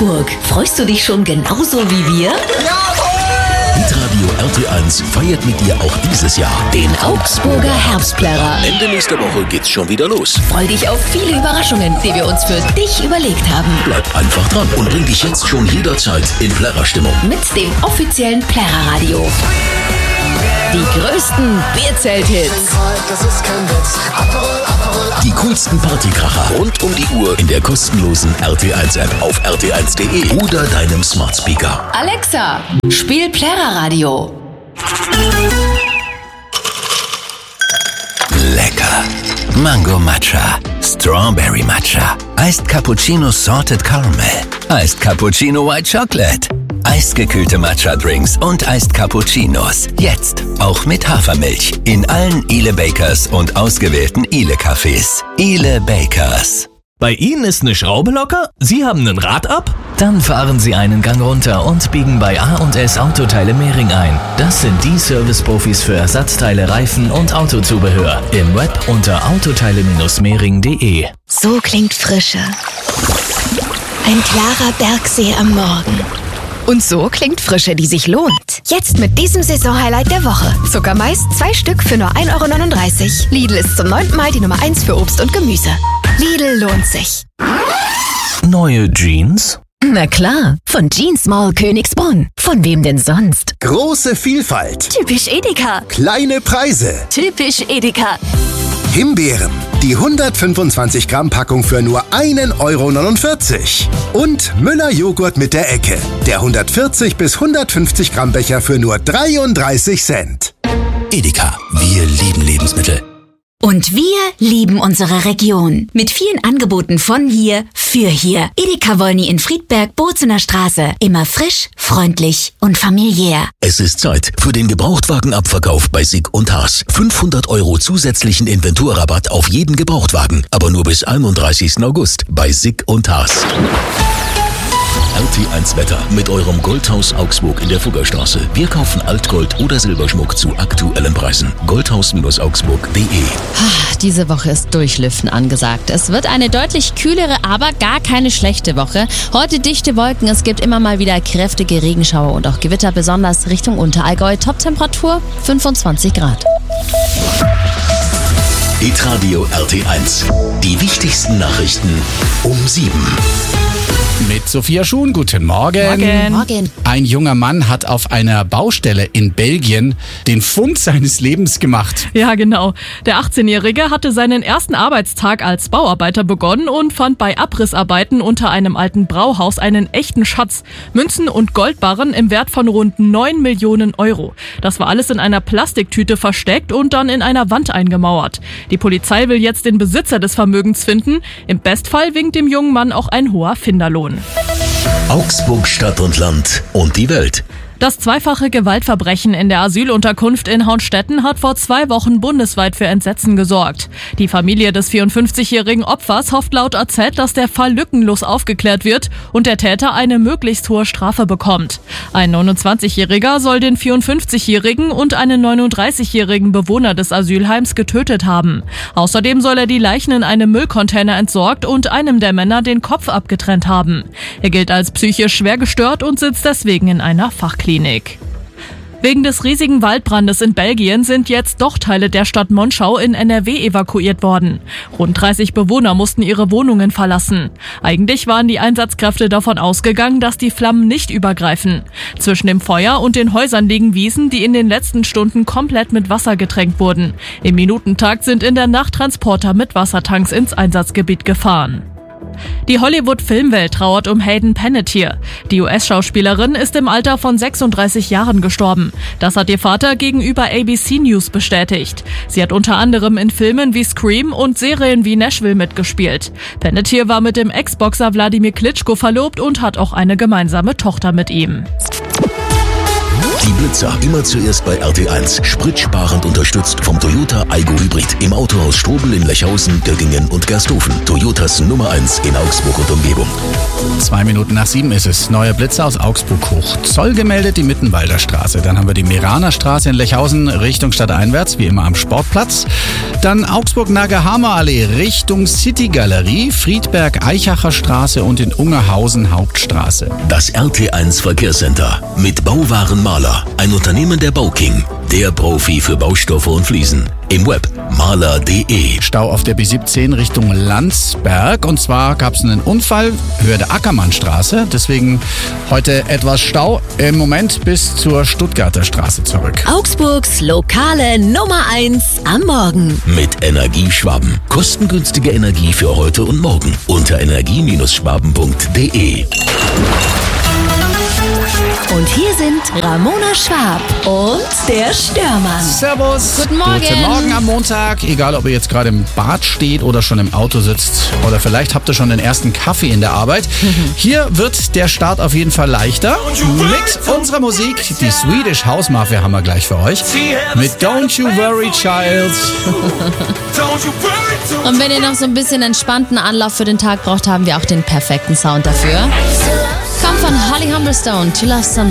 Augsburg. Freust du dich schon genauso wie wir? Hitradio RT1 feiert mit dir auch dieses Jahr Den Augsburger Herbstplärrer. Ende nächster Woche geht's schon wieder los. Freu dich auf viele Überraschungen, die wir uns für dich überlegt haben. Bleib einfach dran und bring dich jetzt schon jederzeit in Plärrerstimmung. Mit dem offiziellen Plärrerradio. Die größten Bierzelt-Hits. Die coolsten Partykracher rund um die Uhr in der kostenlosen RT1-App auf rt1.de oder deinem Smart Speaker. Alexa, spiel Plärrerradio. Lecker. Mango Matcha, Strawberry Matcha, Iced Cappuccino Salted Caramel, Iced Cappuccino White Chocolate, eisgekühlte Matcha-Drinks und Iced Cappuccinos. Jetzt auch mit Hafermilch in allen Ile Bakers und ausgewählten Ile Cafés. Ile Bakers. Bei Ihnen ist eine Schraube locker? Sie haben einen Rad ab? Dann fahren Sie einen Gang runter und biegen bei A&S Autoteile Mehring ein. Das sind die Service-Profis für Ersatzteile, Reifen und Autozubehör. Im Web unter autoteile-mehring.de. So klingt Frische. Ein klarer Bergsee am Morgen. Und so klingt Frische, die sich lohnt. Jetzt mit diesem Saisonhighlight der Woche. Zuckermais 2 Stück für nur 1,39 €. Lidl ist zum 9. Mal die Nummer 1 für Obst und Gemüse. Lidl lohnt sich. Neue Jeans? Na klar, von Jeans Mall Königsbrunn. Von wem denn sonst? Große Vielfalt. Typisch Edeka. Kleine Preise. Typisch Edeka. Himbeeren. Die 125 Gramm Packung für nur 1,49 €. Und Müller Joghurt mit der Ecke. Der 140 bis 150 Gramm Becher für nur 33 Cent. Edeka, wir lieben Lebensmittel. Und wir lieben unsere Region. Mit vielen Angeboten von hier, für hier. Edeka Wolny in Friedberg, Bozener Straße. Immer frisch, freundlich und familiär. Es ist Zeit für den Gebrauchtwagenabverkauf bei SICK und Haas. 500 € zusätzlichen Inventurrabatt auf jeden Gebrauchtwagen. Aber nur bis 31. August bei SICK und Haas. RT1 Wetter mit eurem Goldhaus Augsburg in der Fuggerstraße. Wir kaufen Altgold oder Silberschmuck zu aktuellen Preisen. Goldhaus-augsburg.de. Diese Woche ist Durchlüften angesagt. Es wird eine deutlich kühlere, aber gar keine schlechte Woche. Heute dichte Wolken, es gibt immer mal wieder kräftige Regenschauer und auch Gewitter, besonders Richtung Unterallgäu. Toptemperatur 25 Grad. Hitradio RT1. Die wichtigsten Nachrichten um 7. Mit Sophia Schuhn, guten Morgen. Morgen. Ein junger Mann hat auf einer Baustelle in Belgien den Fund seines Lebens gemacht. Ja, genau. Der 18-Jährige hatte seinen ersten Arbeitstag als Bauarbeiter begonnen und fand bei Abrissarbeiten unter einem alten Brauhaus einen echten Schatz. Münzen und Goldbarren im Wert von rund 9 Millionen €. Das war alles in einer Plastiktüte versteckt und dann in einer Wand eingemauert. Die Polizei will jetzt den Besitzer des Vermögens finden. Im Bestfall winkt dem jungen Mann auch ein hoher Finderlohn. Augsburg, Stadt und Land und die Welt. Das zweifache Gewaltverbrechen in der Asylunterkunft in Hauenstetten hat vor 2 Wochen bundesweit für Entsetzen gesorgt. Die Familie des 54-jährigen Opfers hofft laut AZ, dass der Fall lückenlos aufgeklärt wird und der Täter eine möglichst hohe Strafe bekommt. Ein 29-Jähriger soll den 54-jährigen und einen 39-jährigen Bewohner des Asylheims getötet haben. Außerdem soll er die Leichen in einem Müllcontainer entsorgt und einem der Männer den Kopf abgetrennt haben. Er gilt als psychisch schwer gestört und sitzt deswegen in einer Fachklinik. Wegen des riesigen Waldbrandes in Belgien sind jetzt doch Teile der Stadt Monschau in NRW evakuiert worden. Rund 30 Bewohner mussten ihre Wohnungen verlassen. Eigentlich waren die Einsatzkräfte davon ausgegangen, dass die Flammen nicht übergreifen. Zwischen dem Feuer und den Häusern liegen Wiesen, die in den letzten Stunden komplett mit Wasser getränkt wurden. Im Minutentakt sind in der Nacht Transporter mit Wassertanks ins Einsatzgebiet gefahren. Die Hollywood-Filmwelt trauert um Hayden Panettiere. Die US-Schauspielerin ist im Alter von 36 Jahren gestorben. Das hat ihr Vater gegenüber ABC News bestätigt. Sie hat unter anderem in Filmen wie Scream und Serien wie Nashville mitgespielt. Panettiere war mit dem Ex-Boxer Wladimir Klitschko verlobt und hat auch eine gemeinsame Tochter mit ihm. Die Blitzer, immer zuerst bei RT1. Spritsparend unterstützt vom Toyota Aygo Hybrid. Im Autohaus Strobel in Lechhausen, Göggingen und Gersthofen. Toyotas Nummer 1 in Augsburg und Umgebung. 2 Minuten nach 7 ist es. Neue Blitzer aus Augsburg hoch. Zoll gemeldet die Mittenwalder Straße. Dann haben wir die Meraner Straße in Lechhausen Richtung stadteinwärts, wie immer am Sportplatz. Dann Augsburg-Nagerhammer Allee Richtung City Galerie, Friedberg-Eichacher Straße und in Ungerhausen Hauptstraße. Das RT1 Verkehrscenter mit Bauwaren Maler. Ein Unternehmen der Bauking. Der Profi für Baustoffe und Fliesen. Im Web maler.de. Stau auf der B17 Richtung Landsberg. Und zwar gab es einen Unfall, Höhe der Ackermannstraße. Deswegen heute etwas Stau. Im Moment bis zur Stuttgarter Straße zurück. Augsburgs lokale Nummer 1 am Morgen. Mit Energieschwaben. Kostengünstige Energie für heute und morgen. Unter energie-schwaben.de. Und hier sind Ramona Schwab und der Störmann. Servus. Guten Morgen. Guten Morgen am Montag. Egal, ob ihr jetzt gerade im Bad steht oder schon im Auto sitzt oder vielleicht habt ihr schon den ersten Kaffee in der Arbeit. Hier wird der Start auf jeden Fall leichter mit unserer Musik. Die Swedish House Mafia haben wir gleich für euch. Mit Don't You Worry Child. Und wenn ihr noch so ein bisschen entspannten Anlauf für den Tag braucht, haben wir auch den perfekten Sound dafür. Kommt von Holly Humberstone, To Love Someone.